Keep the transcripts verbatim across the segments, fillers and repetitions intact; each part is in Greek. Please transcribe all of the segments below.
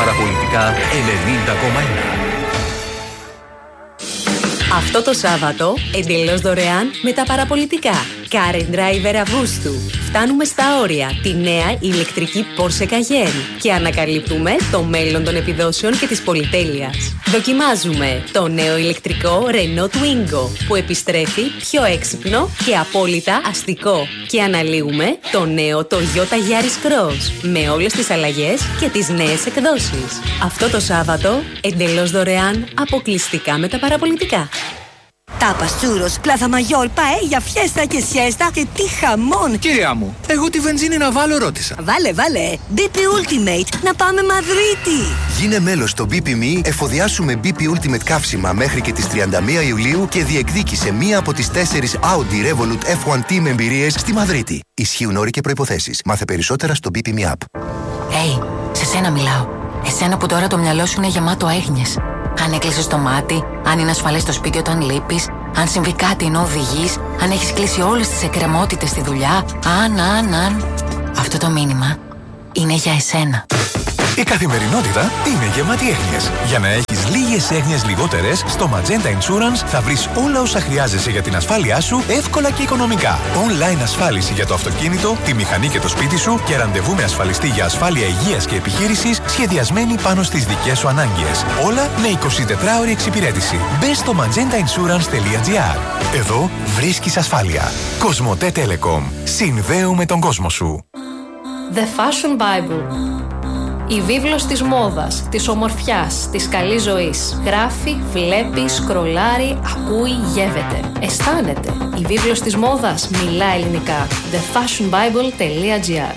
Παραπολιτικά ενενήντα κόμμα ένα. Αυτό το Σάββατο, εντελώς δωρεάν με τα παραπολιτικά. Car and Driver Αυγούστου. Φτάνουμε στα όρια τη νέα ηλεκτρική Porsche Cayenne και ανακαλύπτουμε το μέλλον των επιδόσεων και της πολυτέλειας. Δοκιμάζουμε το νέο ηλεκτρικό Renault Twingo που επιστρέφει πιο έξυπνο και απόλυτα αστικό. Και αναλύουμε το νέο Toyota Yaris Cross με όλες τις αλλαγές και τις νέες εκδόσεις. Αυτό το Σάββατο, εντελώς δωρεάν, αποκλειστικά με τα παραπολιτικά. Τάπας, τσούρος, πλάθα μαγιόλ, παέλια, φιέστα και σιέστα και τι χαμόν! Κυρία μου, εγώ τη βενζίνη να βάλω ρώτησα. Βάλε, βάλε! μπι πι Ultimate, να πάμε Μαδρίτη! Γίνε μέλος στο μπι πι εμ ι, εφοδιάσου με μπι πι Ultimate καύσιμα μέχρι και τις τριάντα μία Ιουλίου και διεκδίκησε μία από τις τέσσερις Audi Revolut εφ ουάν Team εμπειρίες στη Μαδρίτη. Ισχύουν όροι και προϋποθέσεις. Μάθε περισσότερα στο μπι πι εμ ι App. Hey, σε σένα μιλάω. Εσένα που τώρα το μυαλό σου είναι γεμάτο έγνοιες. Αν έκλεισες το μάτι, αν είναι ασφαλές το σπίτι όταν λείπεις, αν συμβεί κάτι ενώ οδηγείς, αν έχεις κλείσει όλες τις εκκρεμότητες στη δουλειά, αν, αν, αν... Αυτό το μήνυμα είναι για εσένα. Η καθημερινότητα είναι γεμάτη έγνοιες. Για να έχεις λίγες έγνοιες λιγότερες, στο Magenta Insurance θα βρεις όλα όσα χρειάζεσαι για την ασφάλειά σου εύκολα και οικονομικά. Online ασφάλιση για το αυτοκίνητο, τη μηχανή και το σπίτι σου και ραντεβού με ασφαλιστή για ασφάλεια υγείας και επιχείρησης σχεδιασμένη πάνω στις δικές σου ανάγκες. Όλα με εικοσιτετράωρη εξυπηρέτηση. Μπες στο magenta insurance τελεία τζι άρ. Εδώ βρίσκεις ασφάλεια. Κοσμοτέ Telecom. Συνδέουμε τον κόσμο σου. The Fashion Bible. Η βίβλος της μόδας, της ομορφιάς, της καλής ζωής. Γράφει, βλέπει, σκρολάρει, ακούει, γεύεται. Αισθάνεται. Η βίβλος της μόδας μιλά ελληνικά. the fashion bible τελεία τζι άρ.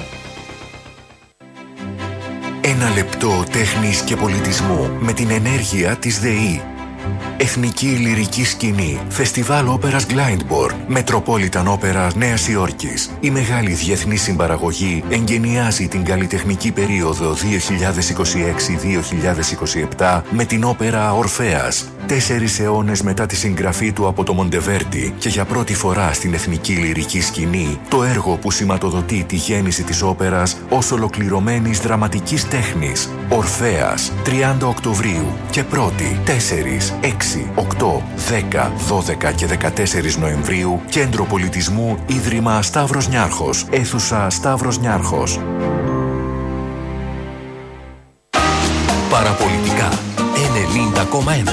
Ένα λεπτό τέχνης και πολιτισμού με την ενέργεια της ΔΕΗ. Εθνική Λυρική Σκηνή, Φεστιβάλ Όπερας Glyndebourne, Metropolitan Opera Νέας Υόρκης. Η μεγάλη διεθνή συμπαραγωγή εγκαινιάζει την καλλιτεχνική περίοδο δύο χιλιάδες είκοσι έξι με δύο χιλιάδες είκοσι επτά με την όπερα Ορφέας. Τέσσερις αιώνες μετά τη συγγραφή του από το Μοντεβέρντι και για πρώτη φορά στην Εθνική Λυρική Σκηνή, το έργο που σηματοδοτεί τη γέννηση της όπερας ως ολοκληρωμένης δραματικής τέχνης. Ορφέας, τριάντα Οκτωβρίου και πρώτη, τέσσερις, έξι, οκτώ, δέκα, δώδεκα και δεκατέσσερις Νοεμβρίου, Κέντρο Πολιτισμού, Ίδρυμα Σταύρος Νιάρχος, αίθουσα Σταύρος Νιάρχος. Παραπολιτικά ενενήντα κόμμα ένα.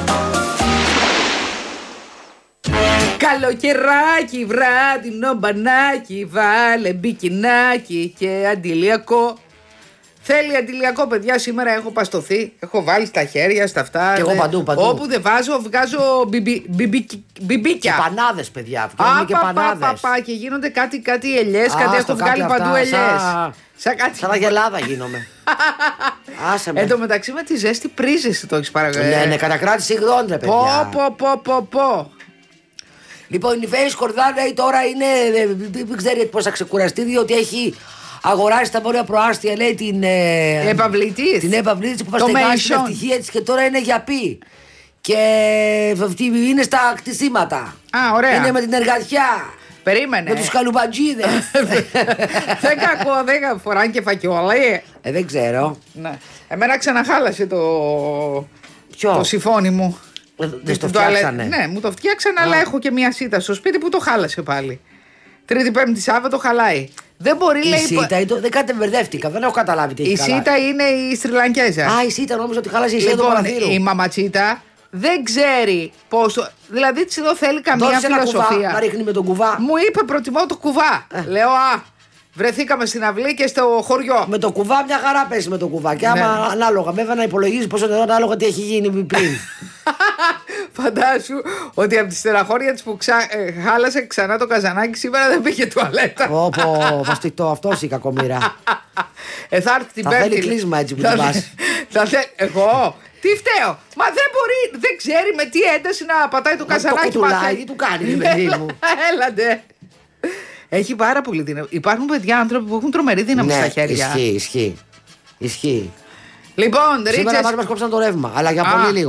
Καλοκαιράκι, βράδινο μπανάκι, βάλε μπικινάκι και αντιλιακό. Θέλει αντιλιακό, παιδιά. Σήμερα έχω παστοθεί. Έχω βάλει στα χέρια, στα αυτά. Και εγώ παντού, παντού. Όπου δεν βάζω, βγάζω μπιμπι, μπιμπι, μπιμπίκια. Και πανάδες, παιδιά. Βγαίνουν και πανάδες. Πα, και γίνονται κάτι, κάτι ελιές. Κάτι έχω βγάλει παντού ελιές. Σαν, σαν, κάτι... σαν αγελάδα γίνομαι. Άσε με. Εν τω μεταξύ με τη ζέστη πρίζεσαι το έχεις παραγωγή. Ναι, ναι, κατακράτηση υγρών, ρε παιδιά. Πω, πω, πω, πω, πω. Λοιπόν, η Φέη Σκορδά λέει τώρα είναι. Δεν ξέρει πώς θα ξεκουραστεί, διότι έχει αγοράσει στα βόρεια προάστια, λέει την. Ε, επαυλητής. Την επαυλητής που θα στεγάσει τα ευτυχία της και τώρα είναι για πει. Και αυτή είναι στα κτισίματα. Α, ωραία. Είναι με την εργατιά. Περίμενε. Με τους καλουμπατζίδες. Δεν κακό, δεν φοράνε και φακιόλα. Ε, δεν ξέρω. Ναι. Εμένα ξαναχάλασε το. Ποιο? Το σιφόνι μου. Δεν το φτιάξανε. Ναι, μου το φτιάξανε, αλλά έχω και μια σίτα στο σπίτι που το χάλασε πάλι. Τρίτη, Πέμπτη, Σάββατο χαλάει. Δεν μπορεί, η λέει. Η σίτα, το... δεν κάτι μπερδεύτηκα, δεν έχω καταλάβει τι έχει. Η καλά. σίτα είναι η Στριλανκέζα. Α, η σίτα νόμιζα ότι χάλασε η σίτα λοιπόν, του παραθύρου. Η μαματσίτα δεν ξέρει πόσο. Δηλαδή τη εδώ θέλει καμία Δώσε φιλοσοφία. Κουβά, να ρίχνει με τον κουβά. Μου είπε προτιμώ το κουβά. Ε. Λέω α. Βρεθήκαμε στην αυλή και στο χωριό. Με το κουβά μια χαρά πέσει με το κουβά. Και άμα ναι. ανάλογα, βέβαια να υπολογίζει πόσο νερό ανάλογα τι έχει γίνει πριν. Φαντάσου ότι από τη στεναχώρια τη που ξα... ε, χάλασε ξανά το καζανάκι σήμερα δεν πήγε τουαλέτα. Όπω βαστικτό, αυτό η κακομοίρα. Ε, θα έρθει την θα Πέμπτη. Θέλει κλείσμα έτσι που την πας. Θα θε... Εγώ. Τι φταίω. Μα δεν μπορεί, δεν ξέρει με τι ένταση να πατάει το καζανάκι. Το κουτουλάει, τι του κάνει, παιδί μου. Έλατε. Έχει πάρα πολύ δύναμη. Υπάρχουν παιδιά άνθρωποι που έχουν τρομερή δύναμη ναι, στα χέρια. Ισχύει, ισχύει. Ισχύει. Λοιπόν, Σήμερα μας μας κόψαν το ρεύμα, αλλά για Α. πολύ λίγο.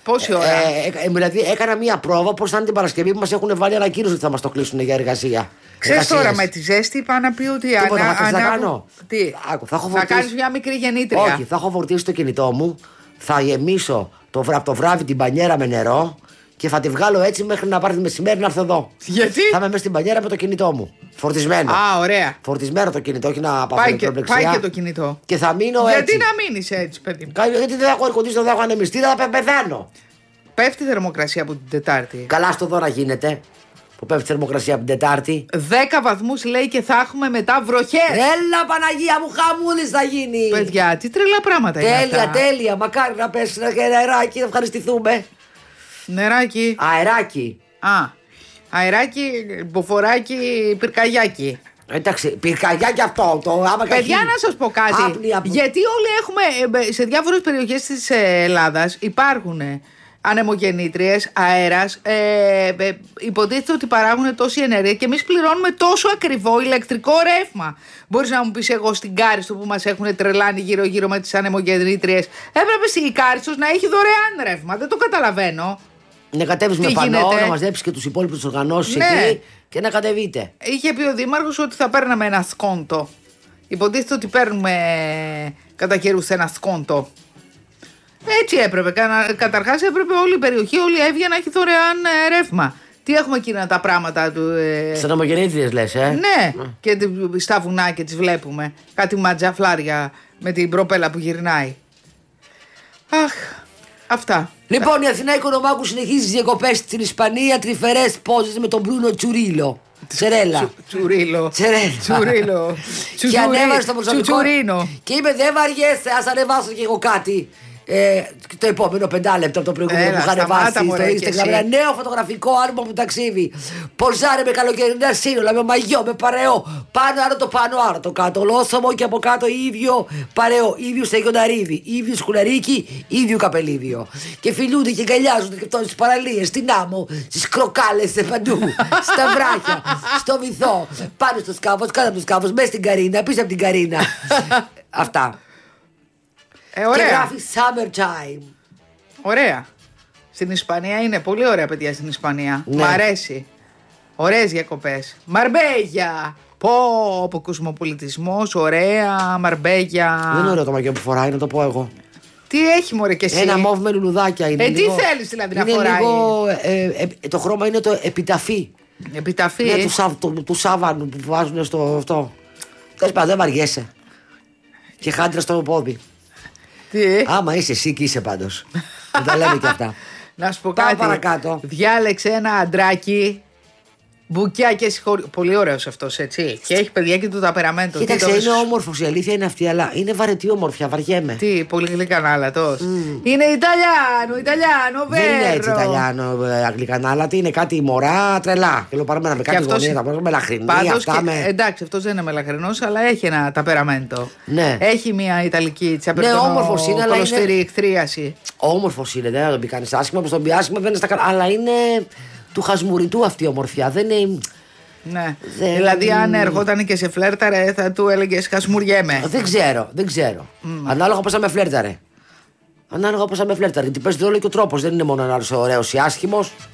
Πόση ώρα? Ε, ε, ε, δηλαδή έκανα μία πρόβα πώς θα είναι την Παρασκευή που μας έχουν βάλει ανακοίνωση ότι θα μας το κλείσουν για εργασία. Ξέρεις τώρα με τη ζέστη είπα να πει ότι Τίποτα, ανα, θα ανα, κάνω. Τι, Άκου, θα, έχω θα φορτίσει... κάνεις μια μικρή γεννήτρια. Όχι, θα έχω φορτίσει το κινητό μου, θα γεμίσω το, βρα... το βράδυ την μπανιέρα με νερό και θα τη βγάλω έτσι μέχρι να πάρει τη μεσημέρι να έρθω εδώ. Γιατί? Θα είμαι μέσα στην μπανιέρα με το κινητό μου. Φορτισμένο. Α, ωραία. Φορτισμένο το κινητό, όχι να πάω Πάει, και, πάει και το κινητό. Και θα μείνω Γιατί έτσι. να μείνεις έτσι, παιδί μου? Γιατί δεν έχω ερκοντήσει, δεν έχω ανεμιστήρα, θα πεθάνω. Πέφτει η θερμοκρασία από την Τετάρτη. Καλά στο δω να γίνεται. Που πέφτει η θερμοκρασία από την Τετάρτη. Δέκα βαθμούς λέει και θα έχουμε μετά βροχές. Έλα Παναγία μου, χαμούλης θα γίνει. Παιδιά, τι τρελά πράγματα είναι Τέλεια, αυτά. τέλεια. Μακάρι να πέσει ένα αεράκι, να ευχαριστηθούμε. Νεράκι. Αεράκι. Α, αεράκι, μποφοράκι, πυρκαγιάκι. Εντάξει, πυρκαγιάκι αυτό. Το, άμα Παιδιά, καχύ... να σας πω κάτι. Άπλια... Γιατί όλοι έχουμε, σε διάφορες περιοχές της Ελλάδας υπάρχουν ανεμογεννήτριες, αέρας, ε, ε, υποτίθεται ότι παράγουν τόση ενέργεια και εμείς πληρώνουμε τόσο ακριβό ηλεκτρικό ρεύμα. Μπορείς να μου πεις εγώ στην Κάριστο που μας έχουν τρελάνει γύρω-γύρω με τις ανεμογεννήτριες, έπρεπε στη Κάριστος να έχει δωρεάν ρεύμα. Δεν το καταλαβαίνω. Να κατέβεις με πανό, να μαζέψεις και τους υπόλοιπους οργανώσεις ναι. εκεί και να κατεβείτε. Είχε πει ο Δήμαρχος ότι θα παίρναμε ένα σκόντο. Υποτίθεται ότι παίρνουμε κατά καιρούς ένα σκόντο. Έτσι έπρεπε. Καταρχάς έπρεπε όλη η περιοχή, όλη η Εύβοια να έχει δωρεάν ε, ρεύμα. Τι έχουμε εκείνα τα πράγματα του. Ε... Σαν ανεμογεννήτριες λες, ε. Ναι, mm. και στα βουνά και τις βλέπουμε. Κάτι ματζαφλάρια με την προπέλα που γυρνάει. Αχ, αυτά. Λοιπόν, η Αθηνά Οικονομάκου συνεχίζει τις διακοπές στην Ισπανία, τρυφερές πόζες με τον Μπρούνο Τσουρίλο. Τσερέλα. Τσουρίλο. Τσουρίλο. Και ανέβασε στο προσωπικό. Και είπε δεν βαριέσαι, ας ανεβάσω και εγώ κάτι. Ε, το επόμενο πεντάλεπτο από το προηγούμενο που είχαν βάσει στο Instagram. Ένα νέο φωτογραφικό άλμπομ που ταξίδι. Ποζάρε με καλοκαιρινά σύνολα, με μαγιό, με παρεό. Πάνω άρα το πάνω, άρα το κάτω. Ολόσωμο και από κάτω ίδιο παρεό. Ίδιο στεγιονταρίδι. Ίδιο σκουλαρίκι, ίδιο καπελίδιο. Και φιλούνται και αγκαλιάζονται και αυτό στι παραλίες, στην άμμο, στι κροκάλες, παντού. Στα βράχια, στο βυθό. Πάνω στο σκάφο, κάτω από το σκάφο, μέσα στην καρίνα, πίσω από την καρίνα. Αυτά. Ε, ωραία. Και γράφει summertime. Ωραία. Στην Ισπανία είναι πολύ ωραία, παιδιά, στην Ισπανία. Ναι. Μ' αρέσει. Ωραίες διακοπές. Μαρμπέγια. Πω, πω, κοσμοπολιτισμός, ωραία, Μαρμπέγια. Δεν είναι ωραίο το μαγιό που φοράει, να το πω εγώ. Τι έχει μωρέ και εσύ? Ένα μόβ με λουλουδάκια είναι. Ε, λίγο... τι θέλεις δηλαδή είναι να φοράει? Λίγο, ε, ε, ε, το χρώμα είναι το επιταφή. Επιταφή. Ναι, του, σαβ, του, του σάβανου που βάζουν στο αυτό. Τέλος πάντων, δεν βαριέσαι. Και χάντρα στο πόδι. Τι? Άμα είσαι εσύ και είσαι πάντως. Δεν τα λέμε και αυτά. Να σου πω Πάω κάτι. παρακάτω. Διάλεξε ένα αντράκι. Μπουκιά και συγχωρεί. Πολύ ωραίος αυτός, έτσι. Και έχει παιδιά και το ταπεραμέντο. Κοίταξε, είναι όμορφος, η αλήθεια είναι αυτή, αλλά είναι βαρετή όμορφια, βαριέμαι. Τι, πολύ γλυκανάλατος. Mm. Είναι Ιταλιάνο, Ιταλιάνο, βέρο. Δεν είναι έτσι Ιταλιάνο, ε, γλυκανάλατη, είναι κάτι μωρά τρελά. Και λέω παραμένα με κάτι γωνία, θα πάρω μελαχρινή. Αυτά και, με... Εντάξει, αυτός δεν είναι μελαχρινός, αλλά έχει ένα ταπεραμέντο. Ναι. Έχει μια Ιταλική τσαπερτονό. Ναι, όμορφος είναι, αλλά είναι... εκθρίαση. Όμορφος είναι, δεν θα τον πει κανείς άσχημα, όπως τον πει άσχημα δεν είναι στα καλά. Αλλά είναι του χασμουριτού αυτή η ομορφιά. Δεν είναι. Ναι. Δεν... Δηλαδή, αν ερχόταν και σε φλέρταρε, θα του έλεγε χασμουριέμαι. Δεν ξέρω, δεν ξέρω. Mm. Ανάλογα πώς θα με φλέρταρε. Ανάλογα πώς θα με φλέρταρε. Γιατί παίζει ρόλο και ο τρόπος. Δεν είναι μόνο ένα ωραίος ή άσχημος.